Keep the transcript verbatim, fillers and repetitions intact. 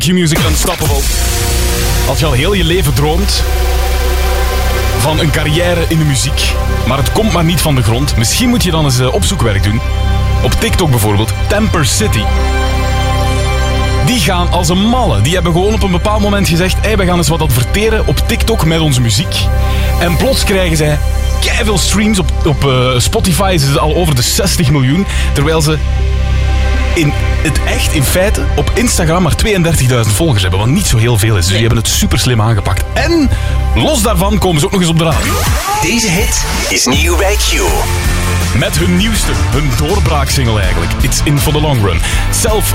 Q-Music Unstoppable. Als je al heel je leven droomt van een carrière in de muziek, maar het komt maar niet van de grond, misschien moet je dan eens uh, opzoekwerk doen. Op TikTok bijvoorbeeld, Temper City. Die gaan als een malle. Die hebben gewoon op een bepaald moment gezegd, hey, we gaan eens wat adverteren op TikTok met onze muziek. En plots krijgen zij keiveel streams. Op, op uh, Spotify is het al over de zestig miljoen. Terwijl ze in het echt, in feite, op Instagram maar tweeëndertigduizend volgers hebben. Wat niet zo heel veel is. Dus die hebben het super slim aangepakt. En los daarvan komen ze ook nog eens op de radio. Deze hit is nieuw bij Q. Met hun nieuwste, hun doorbraaksingle eigenlijk. It's in for the long run. Zelf